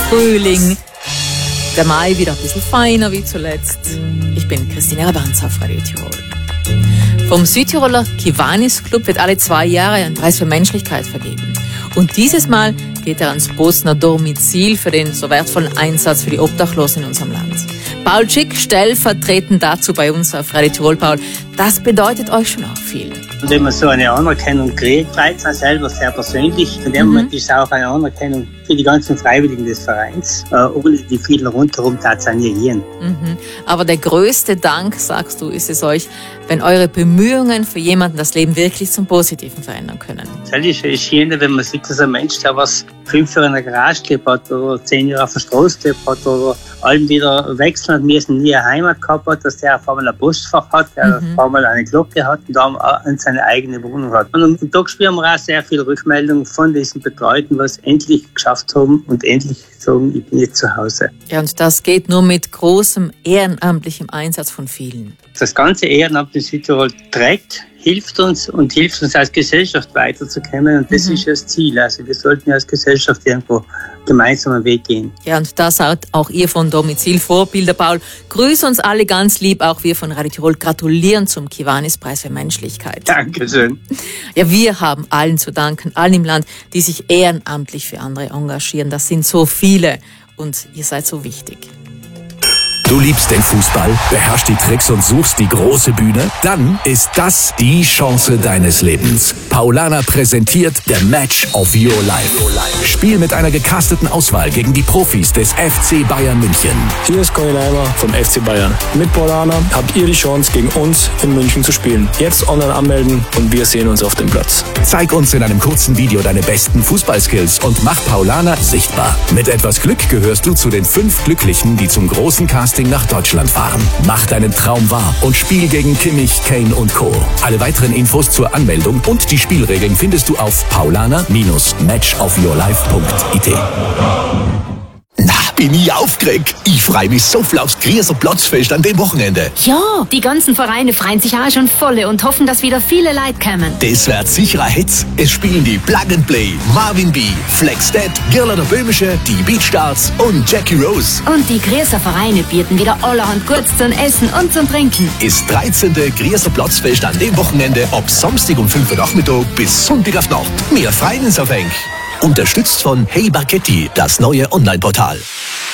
Frühling. Der Mai wieder ein bisschen feiner wie zuletzt. Ich bin Christine Rabanz auf Radio Tirol. Vom Südtiroler Kiwanis Club wird alle 2 Jahre ein Preis für Menschlichkeit vergeben. Und dieses Mal geht er ans Bozner Domizil für den so wertvollen Einsatz für die Obdachlosen in unserem Land. Paul Schick, stellvertretend dazu bei uns auf Radio Tirol. Paul, das bedeutet euch schon auch viel. Und wenn man so eine Anerkennung kriegt, freut es einen selber sehr persönlich. In dem Moment ist es auch eine Anerkennung für die ganzen Freiwilligen des Vereins, ohne die vielen rundherum tanzanieren. Aber der größte Dank, sagst du, ist es euch, wenn eure Bemühungen für jemanden das Leben wirklich zum Positiven verändern können. Das ist schön, wenn man sieht, dass ein Mensch, der was 5 Jahre in der Garage gelebt hat oder 10 Jahre auf der Straße gelebt hat oder allem wieder wechseln hat, müssen nie eine Heimat gehabt hat, dass der auf einmal ein Postfach hat, der auf einmal eine Glocke hat und dann seine eigene Wohnung hat. Und am Tag spüren wir auch sehr viele Rückmeldungen von diesen Betreuten, was endlich geschafft haben und endlich sagen, ich bin jetzt zu Hause. Ja, und das geht nur mit großem ehrenamtlichem Einsatz von vielen. Das ganze Ehrenamt in Südtirol trägt, hilft uns als Gesellschaft weiterzukommen und das ist das Ziel. Also wir sollten als Gesellschaft irgendwo gemeinsam einen Weg gehen. Ja, und da seid auch ihr von Domizil Vorbilder, Paul. Grüß uns alle ganz lieb, auch wir von Radio Tirol gratulieren zum Kiwanis-Preis für Menschlichkeit. Dankeschön. Ja, wir haben allen zu danken, allen im Land, die sich ehrenamtlich für andere engagieren. Das sind so viele und ihr seid so wichtig. Du liebst den Fußball, beherrschst die Tricks und suchst die große Bühne? Dann ist das die Chance deines Lebens. Paulaner präsentiert The Match of Your Life. Spiel mit einer gecasteten Auswahl gegen die Profis des FC Bayern München. Hier ist Conny Leimer vom FC Bayern. Mit Paulaner habt ihr die Chance, gegen uns in München zu spielen. Jetzt online anmelden und wir sehen uns auf dem Platz. Zeig uns in einem kurzen Video deine besten Fußballskills und mach Paulaner sichtbar. Mit etwas Glück gehörst du zu den 5 Glücklichen, die zum großen Casting nach Deutschland fahren. Mach deinen Traum wahr und spiel gegen Kimmich, Kane und Co. Alle weiteren Infos zur Anmeldung und die Spielregeln findest du auf paulaner-matchofyourlife.it. Na, bin ich aufgeregt. Ich freue mich so viel aufs Grieser Platzfest an dem Wochenende. Ja, die ganzen Vereine freuen sich auch schon volle und hoffen, dass wieder viele Leute kommen. Das wird sicher ein Hitz. Es spielen die Plug and Play, Marvin B., Flex Dead, Girla der Böhmische, die Beachstars und Jackie Rose. Und die Grieser Vereine bieten wieder allerhand Gutes zum Essen und zum Trinken. Ist 13. Grieser Platzfest an dem Wochenende ab Samstag um 5 Uhr Nachmittag bis Sonntag auf Nacht. Wir freuen uns auf euch. Unterstützt von Hey Barketti, das neue Online-Portal.